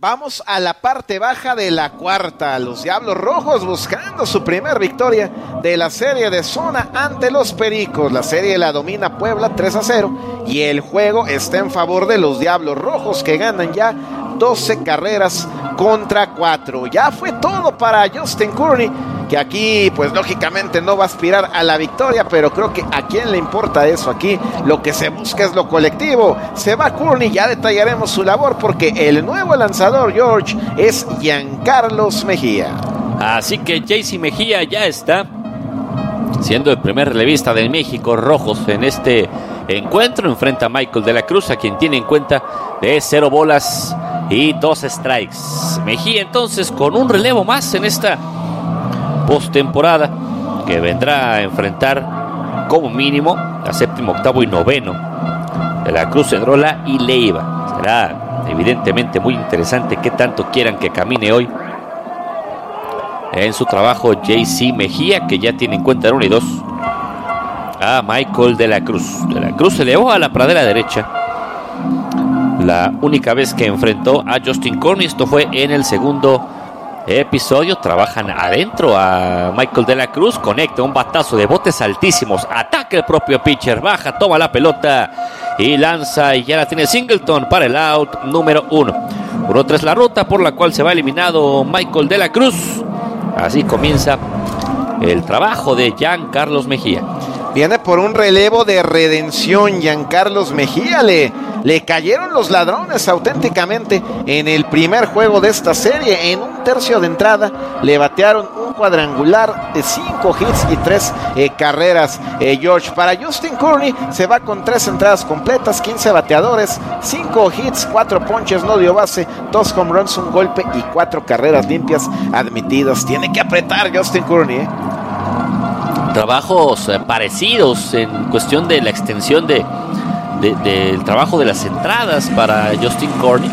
Vamos a la parte baja de la cuarta. Los Diablos Rojos buscando su primer victoria de la serie de zona ante los Pericos. La serie la domina Puebla 3-0 y el juego está en favor de los Diablos Rojos, que ganan ya 12 carreras contra 4. Ya fue todo para Justin Courtney, que aquí pues lógicamente no va a aspirar a la victoria, pero creo que a quién le importa eso. Aquí lo que se busca es lo colectivo. Se va Courtney, ya detallaremos su labor, porque el nuevo lanzador, George, es Giancarlos Mejía. Así que JC Mejía ya está siendo el primer relevista de México Rojos en este encuentro. Enfrenta a Michael de la Cruz, a quien tiene en cuenta de 0 bolas y 2 strikes. Mejía entonces con un relevo más en esta postemporada, que vendrá a enfrentar como mínimo a séptimo, octavo y noveno de la Cruz, Cedrola y Leiva. Será evidentemente muy interesante qué tanto quieran que camine hoy en su trabajo JC Mejía, que ya tiene en cuenta el 1 y 2 a Michael de la Cruz. De la Cruz se elevó a la pradera derecha la única vez que enfrentó a Justin Courtney. Esto fue en el segundo episodio. Trabajan adentro a Michael de la Cruz, conecta un batazo de botes altísimos, ataca el propio pitcher, baja, toma la pelota y lanza, y ya la tiene Singleton para el out número 1. 1-3 la ruta por la cual se va eliminado Michael de la Cruz. Así comienza el trabajo de Giancarlos Mejía. Viene por un relevo de redención Giancarlos Mejía. Le cayeron los ladrones auténticamente en el primer juego de esta serie. En un tercio de entrada le batearon un cuadrangular de 5 hits y 3 carreras. George, para Justin Courtney se va con 3 entradas completas, 15 bateadores, 5 hits, 4 ponches, no dio base, 2 home runs, un golpe y 4 carreras limpias admitidas. Tiene que apretar Justin Courtney. Trabajos parecidos en cuestión de la extensión del trabajo de las entradas para Justin Courtney,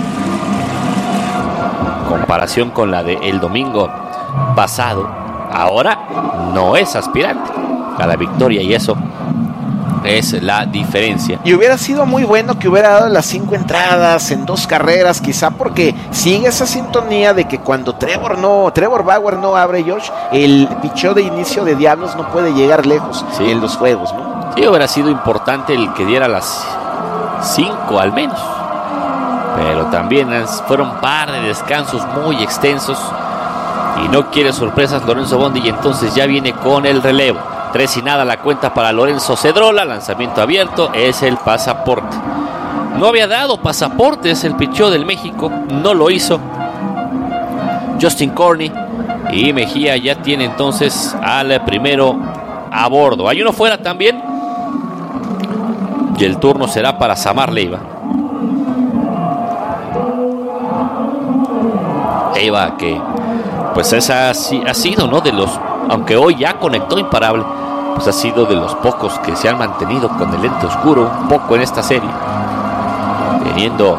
comparación con la del domingo pasado. Ahora no es aspirante a la victoria, y eso es la diferencia. Y hubiera sido muy bueno que hubiera dado las 5 entradas en 2 carreras, quizá, porque sigue esa sintonía de que cuando Trevor Bauer no abre, George, el picheo de inicio de Diablos no puede llegar lejos, sí, en los juegos, ¿no? Sí, hubiera sido importante el que diera las 5 al menos, pero también fueron un par de descansos muy extensos y no quiere sorpresas Lorenzo Bondi, y entonces ya viene con el relevo. 3-0 la cuenta para Lorenzo Cedrola. Lanzamiento abierto, es el pasaporte. No había dado pasaportes el picheo del México, no lo hizo Justin Courtney, y Mejía ya tiene entonces al primero a bordo. Hay uno fuera también, y el turno será para Samar Leiva. Leiva, que pues esa ha sido, ¿no?, de los, aunque hoy ya conectó imparable, pues ha sido de los pocos que se han mantenido con el lente oscuro un poco en esta serie, teniendo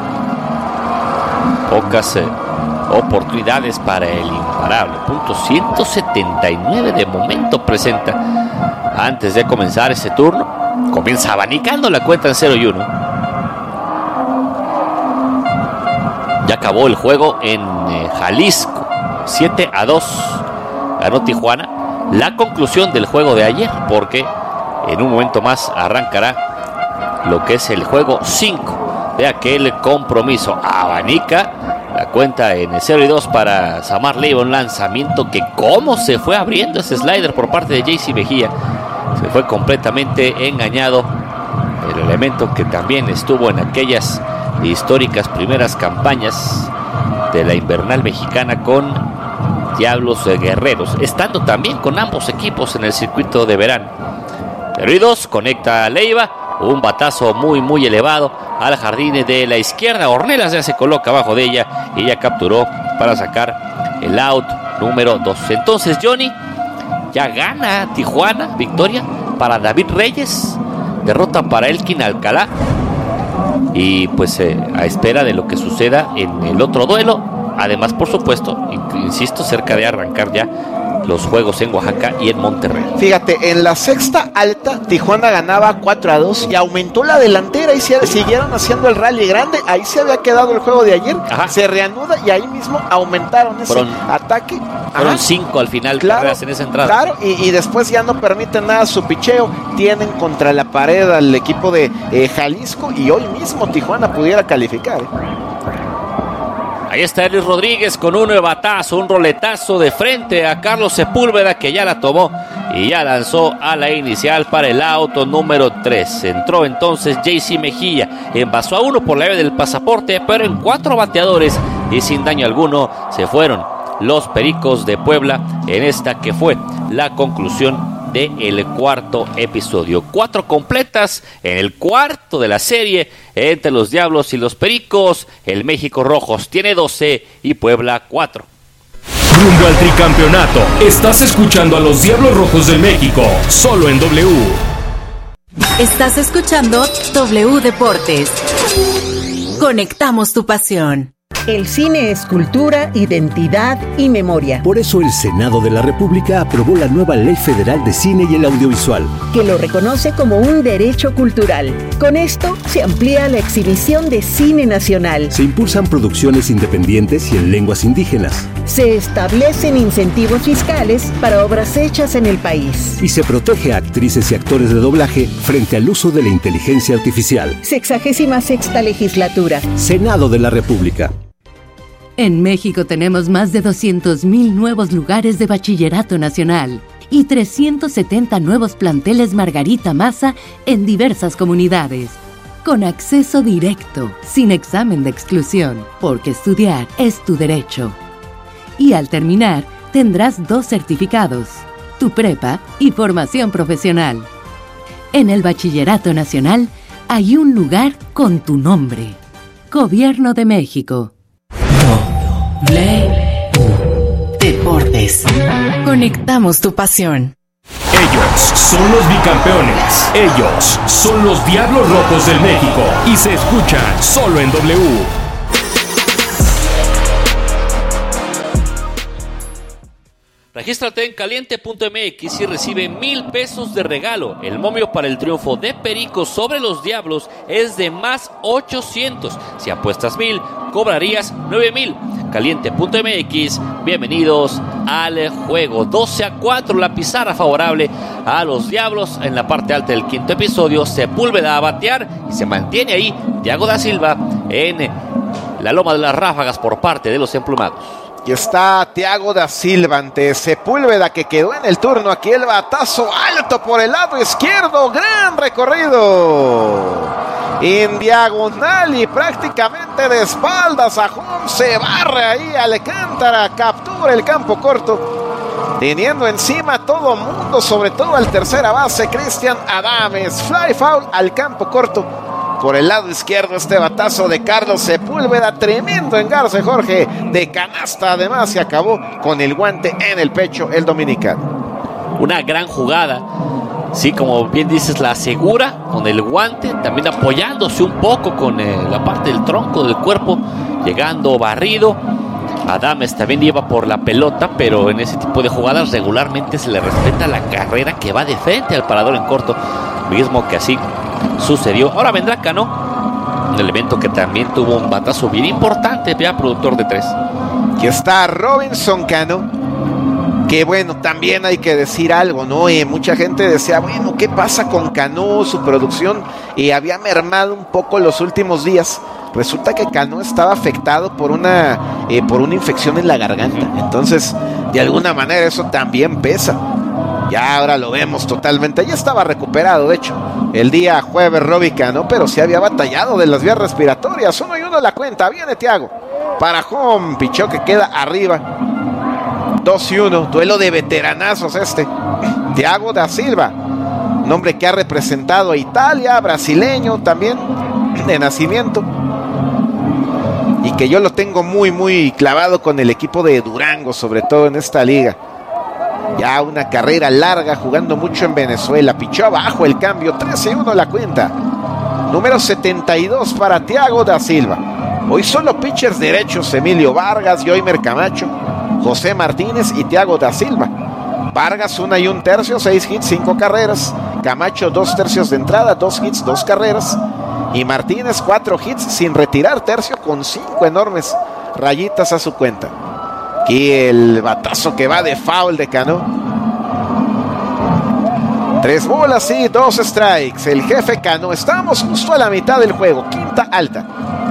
pocas oportunidades para el imparable. Punto 179 de momento presenta antes de comenzar ese turno. Comienza abanicando la cuenta en 0-1. Ya acabó el juego en Jalisco, 7-2 ganó Tijuana. La conclusión del juego de ayer, porque en un momento más arrancará lo que es el juego 5 de aquel compromiso. Abanica la cuenta en el 0-2 para Samar Leiva. Un lanzamiento que cómo se fue abriendo ese slider por parte de JC Mejía. Se fue completamente engañado. El elemento que también estuvo en aquellas históricas primeras campañas de la invernal mexicana con Diablos Guerreros, estando también con ambos equipos en el circuito de verano. 0-2, conecta a Leiva, un batazo muy elevado al jardín de la izquierda. Ornelas ya se coloca abajo de ella y ella capturó para sacar el out número 2. Entonces Johnny, ya gana Tijuana, victoria para David Reyes, derrota para Elkin Alcalá, y pues a espera de lo que suceda en el otro duelo. Además, por supuesto, insisto, cerca de arrancar ya los juegos en Oaxaca y en Monterrey. Fíjate, en la sexta alta, Tijuana ganaba 4-2 y aumentó la delantera y siguieron haciendo el rally grande. Ahí se había quedado el juego de ayer. Ajá. Se reanuda y ahí mismo aumentaron ese ataque. Fueron 5 al final, carreras en esa entrada. Claro, y después ya no permiten nada su picheo. Tienen contra la pared al equipo de Jalisco y hoy mismo Tijuana pudiera calificar. Ahí está Elis Rodríguez con un batazo, un roletazo de frente a Carlos Sepúlveda, que ya la tomó y ya lanzó a la inicial para el auto número 3. Entró entonces JC Mejía, envasó a 1 por la llave del pasaporte, pero en 4 bateadores y sin daño alguno se fueron los Pericos de Puebla en esta que fue la conclusión del cuarto episodio. 4 completas en el cuarto de la serie entre los Diablos y los Pericos. El México Rojos tiene 12 y Puebla 4. Rumbo al tricampeonato. Estás escuchando a los Diablos Rojos del México, solo en W. Estás escuchando W Deportes. Conectamos tu pasión. El cine es cultura, identidad y memoria. Por eso el Senado de la República aprobó la nueva Ley Federal de Cine y el Audiovisual, que lo reconoce como un derecho cultural. Con esto se amplía la exhibición de cine nacional. Se impulsan producciones independientes y en lenguas indígenas. Se establecen incentivos fiscales para obras hechas en el país. Y se protege a actrices y actores de doblaje frente al uso de la inteligencia artificial. 66ª legislatura. Senado de la República. En México tenemos más de 200,000 nuevos lugares de bachillerato nacional y 370 nuevos planteles Margarita Maza en diversas comunidades. Con acceso directo, sin examen de exclusión, porque estudiar es tu derecho. Y al terminar, tendrás 2 certificados, tu prepa y formación profesional. En el Bachillerato Nacional hay un lugar con tu nombre. Gobierno de México. Deportes. Conectamos tu pasión. Ellos son los bicampeones. Ellos son los Diablos Rojos del México. Y se escuchan solo en W. Regístrate en caliente.mx y recibe 1,000 pesos de regalo. El momio para el triunfo de Pericos sobre los Diablos es de más 800. Si apuestas 1,000, cobrarías 9,000. Caliente.mx, bienvenidos al juego. 12-4 la pizarra favorable a los Diablos en la parte alta del quinto episodio. Sepúlveda a batear y se mantiene ahí Thiago da Silva en la loma de las ráfagas por parte de los emplumados. Y está Thiago da Silva ante Sepúlveda, que quedó en el turno. Aquí el batazo alto por el lado izquierdo. Gran recorrido. En diagonal y prácticamente de espaldas a home. Se barre ahí Alcántara. Captura el campo corto. Teniendo encima a todo mundo, sobre todo al tercera base, Cristian Adames. Fly foul al campo corto. Por el lado izquierdo este batazo de Carlos Sepúlveda, tremendo engarce, Jorge, de canasta. Además se acabó con el guante en el pecho el dominicano. Una gran jugada, sí, como bien dices, la asegura con el guante, también apoyándose un poco con la parte del tronco del cuerpo, llegando barrido. Adames también lleva por la pelota, pero en ese tipo de jugadas regularmente se le respeta la carrera que va de frente al parador en corto, mismo que así sucedió. Ahora vendrá Cano, un elemento que también tuvo un batazo bien importante, ya productor de 3. Aquí está Robinson Cano, que bueno, también hay que decir algo, ¿no? Mucha gente decía, bueno, ¿qué pasa con Cano? Su producción había mermado un poco los últimos días. Resulta que Cano estaba afectado por una infección en la garganta. Entonces, de alguna manera eso también pesa. Ya ahora lo vemos totalmente. Ya estaba recuperado, de hecho, el día jueves Robbie Cano, pero sí había batallado de las vías respiratorias. 1-1 la cuenta. Viene Thiago para home. Pichó que queda arriba. 2-1. Duelo de veteranazos este. Thiago da Silva, un hombre que ha representado a Italia, brasileño también, de nacimiento. Y que yo lo tengo muy, muy clavado con el equipo de Durango, sobre todo en esta liga. Ya una carrera larga, jugando mucho en Venezuela. Pichó abajo el cambio, 13-1 la cuenta. Número 72 para Thiago da Silva. Hoy solo pitchers derechos: Emilio Vargas, Yoimer Camacho, José Martínez y Thiago da Silva. Vargas 1 1/3, 6 hits, 5 carreras. Camacho 2 tercios de entrada, 2 hits, 2 carreras. Y Martínez 4 hits sin retirar tercio con 5 enormes rayitas a su cuenta. Aquí el batazo que va de foul de Cano. 3 bolas y 2 strikes. El jefe Cano. Estamos justo a la mitad del juego. Quinta alta.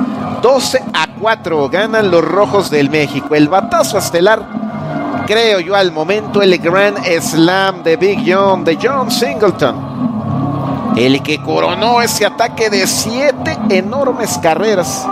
12-4 ganan los Rojos del México. El batazo estelar, creo yo al momento, el Grand Slam de Big John, de John Singleton. El que coronó ese ataque de 7 enormes carreras.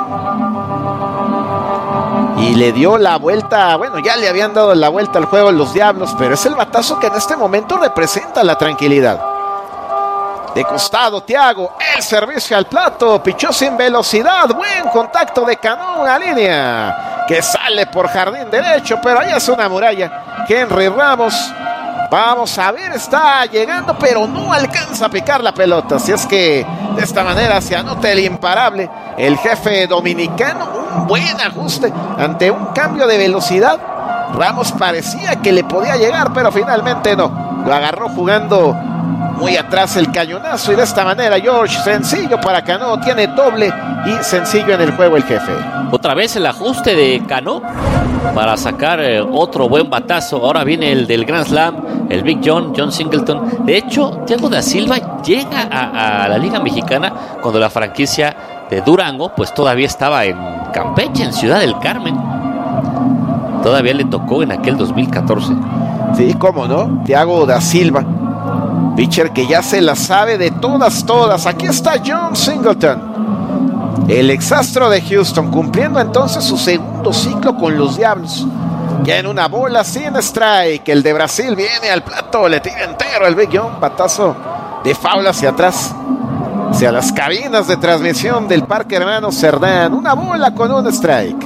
Y le dio la vuelta, bueno, ya le habían dado la vuelta al juego los Diablos, pero es el batazo que en este momento representa la tranquilidad. De costado, Thiago, el servicio al plato, pichó sin velocidad, buen contacto de Cano, una línea que sale por jardín derecho, pero ahí es una muralla. Henry Ramos, vamos a ver, está llegando, pero no alcanza a picar la pelota, así es que de esta manera se anota el imparable, el jefe dominicano. Un buen ajuste ante un cambio de velocidad. Ramos parecía que le podía llegar, pero finalmente no, lo agarró jugando muy atrás el cañonazo, y de esta manera George, sencillo para Cano, tiene doble y sencillo en el juego el jefe. Otra vez el ajuste de Cano para sacar otro buen batazo. Ahora viene el del Grand Slam, el Big John, John Singleton. De hecho, Thiago da Silva llega a la Liga Mexicana cuando la franquicia de Durango pues todavía estaba en Campeche, en Ciudad del Carmen. Todavía le tocó en aquel 2014. Sí, cómo no, Thiago da Silva, pitcher que ya se la sabe de todas. Aquí está John Singleton, el exastro de Houston, cumpliendo entonces su segundo ciclo con los Diablos. Ya en una bola sin strike, el de Brasil viene al plato, le tira entero el Big John, batazo de foul hacia atrás, hacia las cabinas de transmisión del Parque Hermano Cerdán. Una bola con un strike.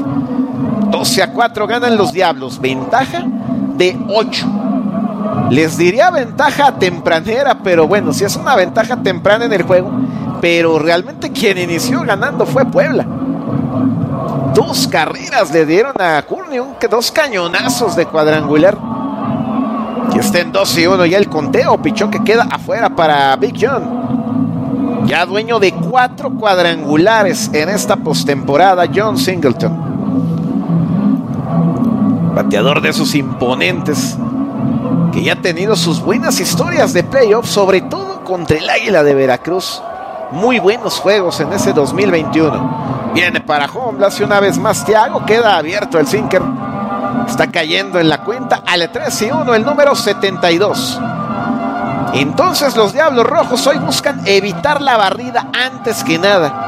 12-4 ganan los Diablos, ventaja de 8. Les diría ventaja tempranera, pero bueno, si es una ventaja temprana en el juego, pero realmente quien inició ganando fue Puebla. 2 carreras le dieron a Courtney, 2 cañonazos de cuadrangular. Y está en 2-1 ya el conteo, pichó que queda afuera para Big John. Ya dueño de 4 cuadrangulares en esta postemporada, John Singleton. Bateador de sus imponentes, que ya ha tenido sus buenas historias de playoffs, sobre todo contra el Águila de Veracruz. Muy buenos juegos en ese 2021. Viene para home, hace una vez más Thiago, queda abierto el sinker. Está cayendo en la cuenta al 3-1 el número 72. Entonces los Diablos Rojos hoy buscan evitar la barrida antes que nada.